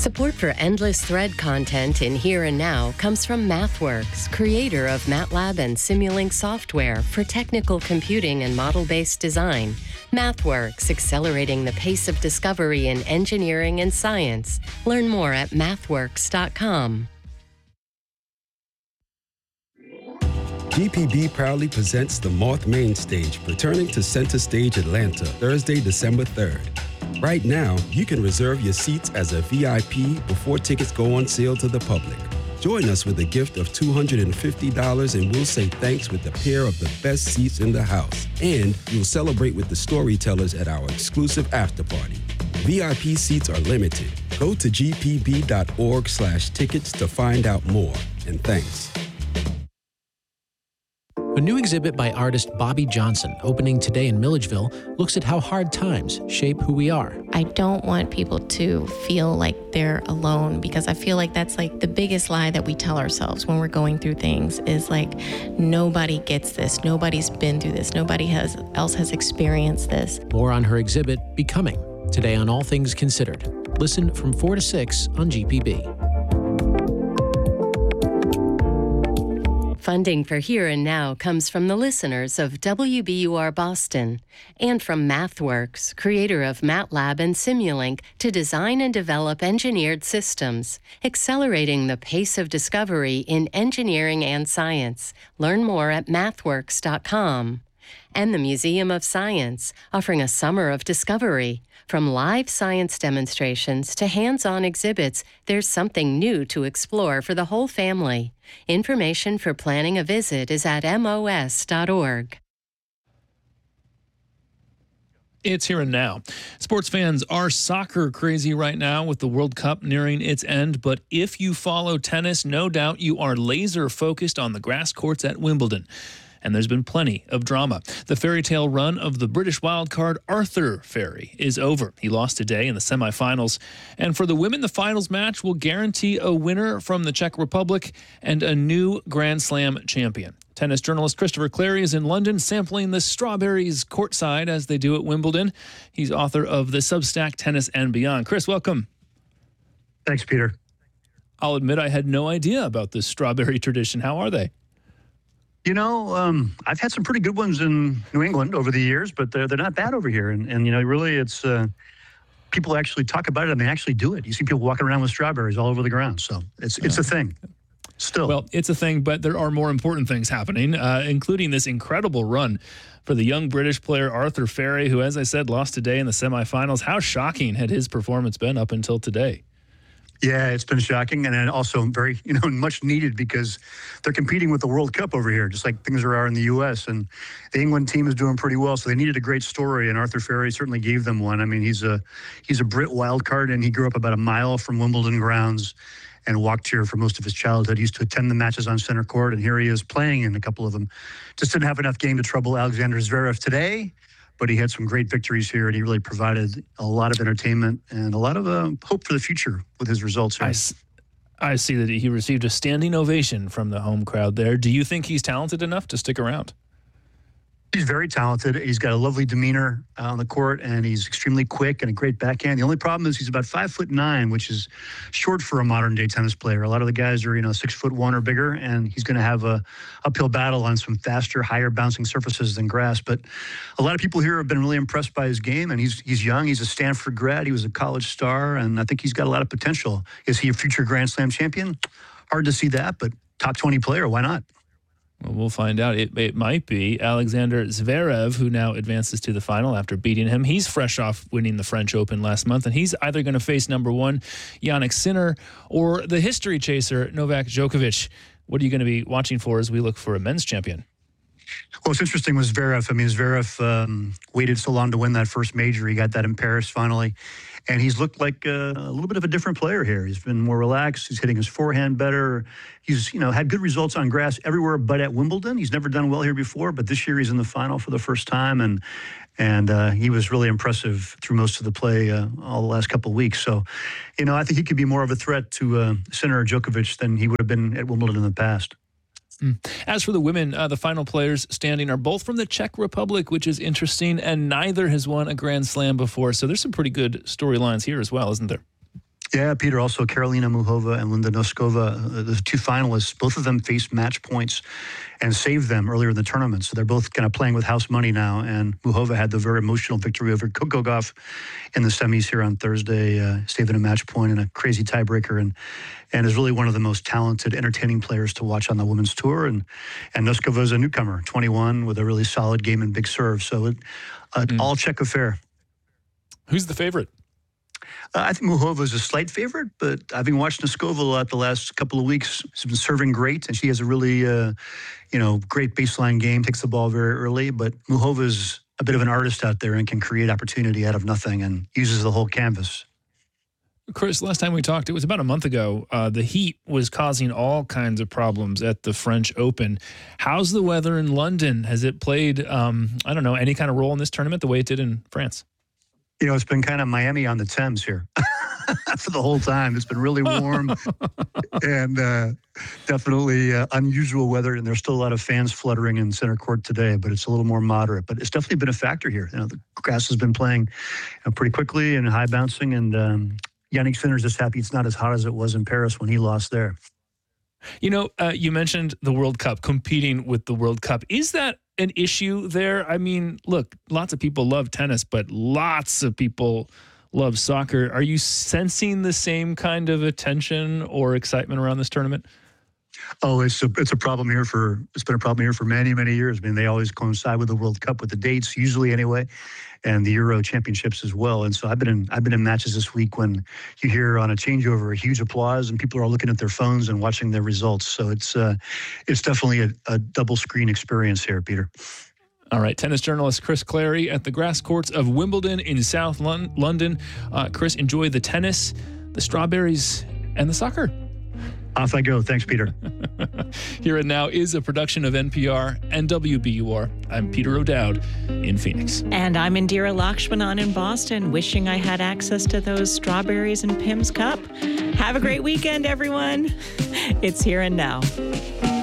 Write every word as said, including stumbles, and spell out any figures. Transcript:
Support for endless thread content in Here and Now comes from MathWorks, creator of MATLAB and Simulink software for technical computing and model-based design. MathWorks, accelerating the pace of discovery in engineering and science. Learn more at mathworks dot com. G P B proudly presents the Moth Main Stage, returning to Center Stage Atlanta, Thursday, December third. Right now, you can reserve your seats as a V I P before tickets go on sale to the public. Join us with a gift of two hundred fifty dollars and we'll say thanks with a pair of the best seats in the house. And you'll celebrate with the storytellers at our exclusive after party. V I P seats are limited. Go to g p b dot org slash tickets to find out more. And thanks. A new exhibit by artist Bobby Johnson, opening today in Milledgeville, looks at how hard times shape who we are. I don't want people to feel like they're alone, because I feel like that's like the biggest lie that we tell ourselves when we're going through things is like, nobody gets this, nobody's been through this, nobody has else has experienced this. More on her exhibit, Becoming, today on All Things Considered. Listen from four to six on G P B. Funding for Here and Now comes from the listeners of W B U R Boston and from MathWorks, creator of MATLAB and Simulink to design and develop engineered systems, accelerating the pace of discovery in engineering and science. Learn more at mathworks dot com. And the Museum of Science, offering a summer of discovery. From live science demonstrations to hands-on exhibits, there's something new to explore for the whole family. Information for planning a visit is at m o s dot org. It's Here and Now. Sports fans are soccer crazy right now with the World Cup nearing its end, but if you follow tennis, no doubt you are laser focused on the grass courts at Wimbledon. And there's been plenty of drama. The fairy tale run of the British wildcard Arthur Feri is over. He lost today in the semifinals. And for the women, the finals match will guarantee a winner from the Czech Republic and a new Grand Slam champion. Tennis journalist Christopher Clarey is in London sampling the strawberries courtside as they do at Wimbledon. He's author of the Substack Tennis and Beyond. Chris, welcome. Thanks, Peter. I'll admit I had no idea about this strawberry tradition. How are they? You know, um, I've had some pretty good ones in New England over the years, but they're, they're not bad over here. And, and you know, really, it's uh, people actually talk about it and they actually do it. You see people walking around with strawberries all over the ground. So it's it's yeah. a thing still. Well, it's a thing, but there are more important things happening, uh, including this incredible run for the young British player Arthur Feri, who, as I said, lost today in the semifinals. How shocking had his performance been up until today? Yeah, it's been shocking, and then also very, you know, much needed because they're competing with the World Cup over here, just like things are in the U S, and the England team is doing pretty well, so they needed a great story, and Arthur Feri certainly gave them one. I mean, he's a he's a Brit wild card, and he grew up about a mile from Wimbledon grounds and walked here for most of his childhood. He used to attend the matches on center court, and here he is playing in a couple of them. Just didn't have enough game to trouble Alexander Zverev today, but he had some great victories here, and he really provided a lot of entertainment and a lot of uh, hope for the future with his results here. I, I see that he received a standing ovation from the home crowd there. Do you think he's talented enough to stick around? He's very talented. He's got a lovely demeanor uh, on the court, and he's extremely quick and a great backhand. The only problem is he's about five foot nine, which is short for a modern day tennis player. A lot of the guys are, you know, six foot one or bigger, and he's going to have a uphill battle on some faster, higher bouncing surfaces than grass. But a lot of people here have been really impressed by his game, and he's he's young. He's a Stanford grad. He was a college star, and I think he's got a lot of potential. Is he a future Grand Slam champion? Hard to see that, but top twenty player, why not? Well, we'll find out. It, it might be Alexander Zverev, who now advances to the final after beating him. He's fresh off winning the French Open last month, and he's either going to face number one, Jannik Sinner, or the history chaser, Novak Djokovic. What are you going to be watching for as we look for a men's champion? Well, what's interesting was Zverev. I mean, Zverev um, waited so long to win that first major. He got that in Paris finally. And he's looked like a, a little bit of a different player here. He's been more relaxed. He's hitting his forehand better. He's, you know, had good results on grass everywhere but at Wimbledon. He's never done well here before, but this year he's in the final for the first time. And and uh, he was really impressive through most of the play uh, all the last couple of weeks. So, you know, I think he could be more of a threat to uh, Sinner or Djokovic than he would have been at Wimbledon in the past. As for the women, uh, the final players standing are both from the Czech Republic, which is interesting, and neither has won a Grand Slam before. So there's some pretty good storylines here as well, isn't there? Yeah, Peter, also Karolina Muchova and Linda Noskova, uh, the two finalists, both of them faced match points and saved them earlier in the tournament. So they're both kind of playing with house money now. And Muchova had the very emotional victory over Kokogov in the semis here on Thursday, uh, saving a match point and a crazy tiebreaker, and and is really one of the most talented, entertaining players to watch on the women's tour. And and Noskova is a newcomer, twenty-one, with a really solid game and big serve. So it, uh, mm. all check affair. Who's the favorite? Uh, I think Muchova is a slight favorite, but I've been watching Noskova a lot the last couple of weeks. She's been serving great, and she has a really, uh, you know, great baseline game, takes the ball very early. But Muchova is a bit of an artist out there and can create opportunity out of nothing and uses the whole canvas. Chris, last time we talked, it was about a month ago. Uh, the heat was causing all kinds of problems at the French Open. How's the weather in London? Has it played, um, I don't know, any kind of role in this tournament the way it did in France? You know, it's been kind of Miami on the Thames here for the whole time. It's been really warm and uh, definitely uh, unusual weather. And there's still a lot of fans fluttering in center court today, but it's a little more moderate. But it's definitely been a factor here. You know, the grass has been playing you know, pretty quickly and high bouncing. And um, Yannick Sinner's just happy it's not as hot as it was in Paris when he lost there. You know, uh, you mentioned the World Cup, competing with the World Cup. Is that an issue there? I mean, look, lots of people love tennis, but lots of people love soccer. Are you sensing the same kind of attention or excitement around this tournament? Oh, it's a, it's a problem here for, it's been a problem here for many, many years. I mean, they always coincide with the World Cup with the dates, usually anyway, and the Euro Championships as well. And so I've been in, I've been in matches this week when you hear on a changeover a huge applause and people are looking at their phones and watching their results. So it's, uh, it's definitely a, a double screen experience here, Peter. All right, tennis journalist Chris Clarey at the grass courts of Wimbledon in South London. Uh, Chris, enjoy the tennis, the strawberries, and the soccer. Off I go. Thanks, Peter. Here and Now is a production of N P R and W B U R. I'm Peter O'Dowd in Phoenix. And I'm Indira Lakshmanan in Boston, wishing I had access to those strawberries in Pim's cup. Have a great weekend, everyone. It's Here and Now.